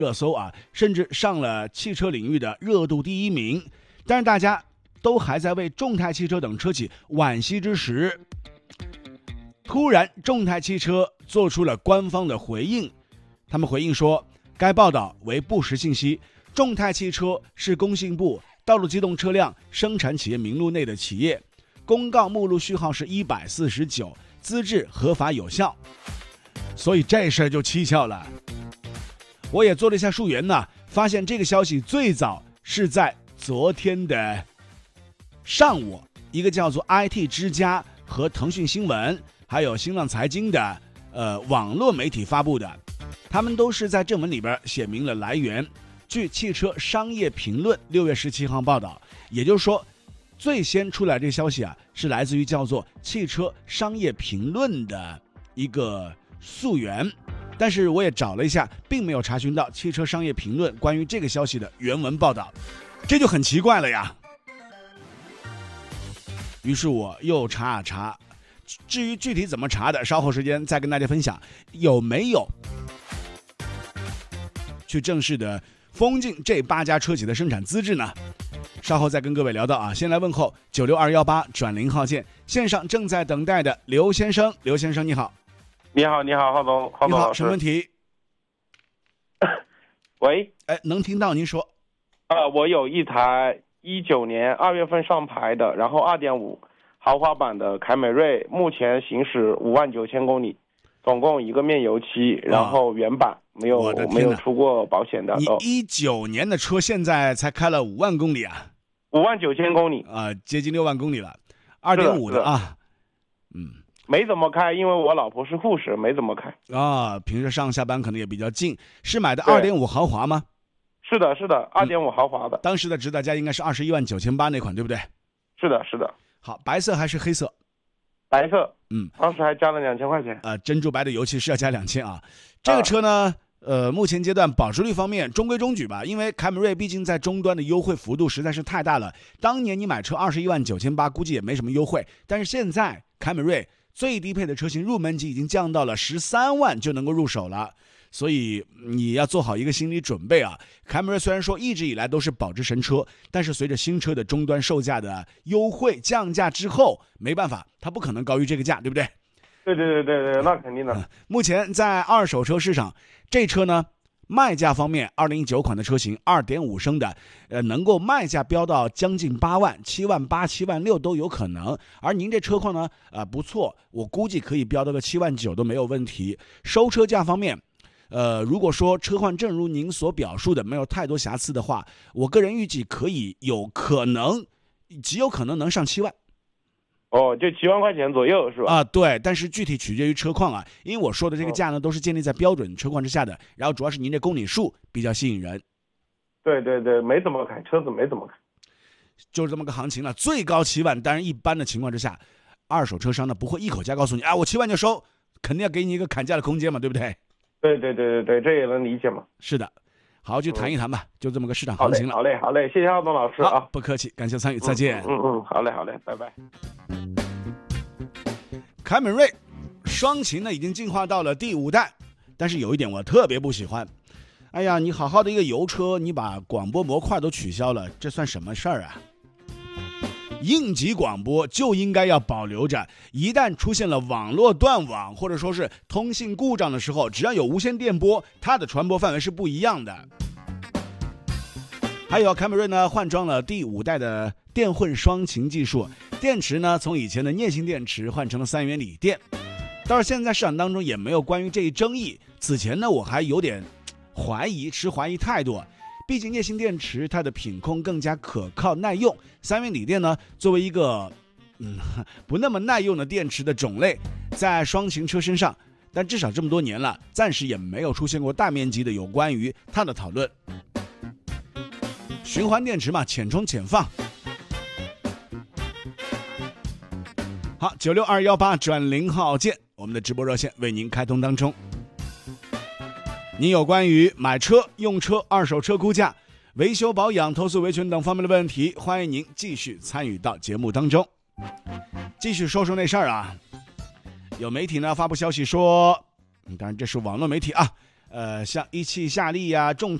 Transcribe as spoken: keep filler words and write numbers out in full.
热搜啊，甚至上了汽车领域的热度第一名。但是大家都还在为众泰汽车等车企惋惜之时，突然众泰汽车做出了官方的回应。他们回应说，该报道为不实信息，众泰汽车是工信部道路机动车辆生产企业名录内的企业，公告目录序号是一百四十九，资质合法有效。所以这事儿就蹊跷了。我也做了一下溯源呢，发现这个消息最早是在昨天的上午，一个叫做 I T 之家和腾讯新闻还有新浪财经的呃网络媒体发布的，他们都是在正文里边写明了来源。据汽车商业评论六月十七号报道，也就是说，最先出来这个消息啊，是来自于叫做汽车商业评论的一个溯源。但是我也找了一下，并没有查询到汽车商业评论关于这个消息的原文报道，这就很奇怪了呀。于是我又查啊查，至于具体怎么查的，稍后时间再跟大家分享。有没有去正式的封禁这八家车企的生产资质呢？稍后再跟各位聊到啊。先来问候九六二一八转零号线线上正在等待的刘先生。刘先生你好。 你好，你好，浩总，浩总老师。 什么问题？ 喂， 哎，能听到，您说。 呃，我有一台一九年二月份上牌的，然后二点五豪华版的凯美瑞，目前行驶五万九千公里，总共一个面油漆，然后原版，没有没有出过保险的。 你一九年的车现在才开了五万公里啊？ 五万九千公里啊、呃，接近六万公里了，二点五的啊，嗯。 没怎么开，因为我老婆是护士，没怎么开啊。平时上下班可能也比较近。是买的二点五豪华吗？ 是的，是的，二点五豪华的、嗯。 当时的指导价应该是二十一万九千八那款，对不对？ 是的，是的。 好，白色还是黑色？ 白色。 嗯， 当时还加了两千块钱。 呃，珍珠白的油漆是要加两千啊。这个车呢，呃，目前阶段保值率方面中规中矩吧，因为凯美瑞毕竟在终端的优惠幅度实在是太大了。当年你买车二十一万九千八，估计也没什么优惠，但是现在凯美瑞最低配的车型入门级已经降到了十三万就能够入手了，所以你要做好一个心理准备啊。凯美瑞虽然说一直以来都是保值神车，但是随着新车的终端售价的优惠降价之后，没办法，它不可能高于这个价，对不对？ 对对对对对，那肯定的。 嗯、目前在二手车市场，这车呢，卖价方面，二零一九款的车型，二点五升的，呃，能够卖价飙到将近八万，七万八、七万六都有可能。而您这车况呢，呃，不错，我估计可以飙到个七万九都没有问题。收车价方面，呃，如果说车况正如您所表述的没有太多瑕疵的话，我个人预计可以有可能，极有可能能上七万。 哦，就七万块钱左右是吧？ 啊，对，但是具体取决于车况啊，因为我说的这个价呢，都是建立在标准车况之下的，然后主要是您这公里数比较吸引人。 对对对，没怎么开，车子没怎么开， 就是这么个行情了，最高七万，当然一般的情况之下，二手车商呢不会一口价告诉你啊，我七万就收，肯定要给你一个砍价的空间嘛，对不对？ 对对对对对，这也能理解嘛。 是的，好，就谈一谈吧，嗯、就这么个市场好行情了。 好嘞，好嘞，谢谢浩东老师啊， 不客气，感谢参与，再见。 嗯 嗯, 嗯，好嘞，好嘞，拜拜。 凯美瑞双擎呢已经进化到了第五代，但是有一点我特别不喜欢。哎呀，你好好的一个油车，你把广播模块都取消了，这算什么事儿啊？应急广播就应该要保留着，一旦出现了网络断网或者说是通信故障的时候，只要有无线电波，它的传播范围是不一样的。还有凯美瑞呢换装了第五代的电混双擎技术，电池呢从以前的镍锌电池换成了三元锂电。到是现在市场当中也没有关于这一争议，此前呢我还有点怀疑，持怀疑态度，毕竟镍锌电池它的品控更加可靠耐用，三元锂电呢作为一个嗯不那么耐用的电池的种类，在双擎车身上，但至少这么多年了，暂时也没有出现过大面积的有关于它的讨论。循环电池嘛，浅充浅放。好，九六二幺八转零号键，我们的直播热线为您开通当中。您有关于买车、用车、二手车估价、维修保养、投诉维权等方面的问题，欢迎您继续参与到节目当中。继续说说那事儿啊，有媒体呢发布消息说，当然这是网络媒体啊， 呃，像一汽夏利呀、众